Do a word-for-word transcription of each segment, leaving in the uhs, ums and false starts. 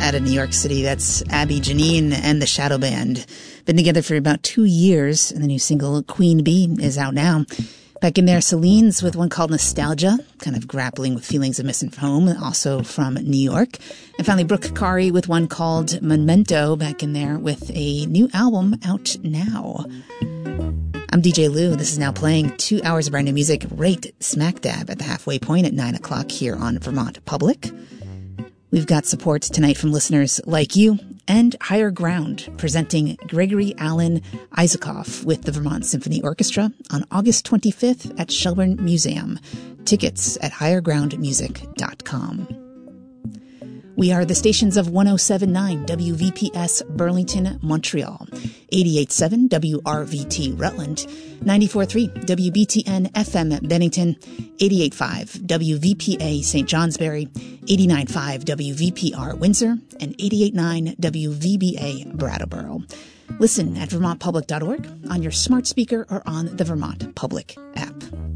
out of New York City. That's Abby Janine and the Shadow Band. Been together for about two years, and the new single Queen Bee is out now. Back in there, Celine's with one called Nostalgia, kind of grappling with feelings of missing home, also from New York. And finally, Brooke Kari with one called Memento, back in there with a new album out now. I'm D J Lou. This is now playing two hours of brand new music right smack dab at the halfway point at nine o'clock here on Vermont Public. We've got support tonight from listeners like you and Higher Ground, presenting Gregory Alan Isakov with the Vermont Symphony Orchestra on August twenty-fifth at Shelburne Museum. Tickets at higher ground music dot com. We are the stations of one oh seven point nine W V P S Burlington, Montreal, eighty-eight point seven W R V T Rutland, ninety-four point three W B T N F M Bennington, eighty-eight point five W V P A Saint Johnsbury, eighty-nine point five W V P R Windsor, and eighty-eight point nine W V B A Brattleboro. Listen at vermont public dot org, on your smart speaker, or on the Vermont Public app.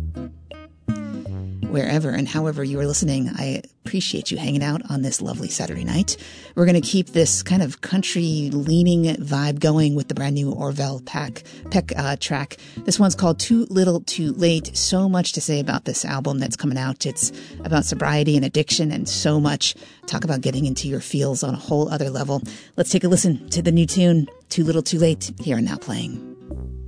Wherever and however you are listening, I appreciate you hanging out on this lovely Saturday night. We're going to keep this kind of country-leaning vibe going with the brand new Orville Peck, Peck uh, track. This one's called Too Little Too Late. So much to say about this album that's coming out. It's about sobriety and addiction and so much. Talk about getting into your feels on a whole other level. Let's take a listen to the new tune, Too Little Too Late, here and now playing.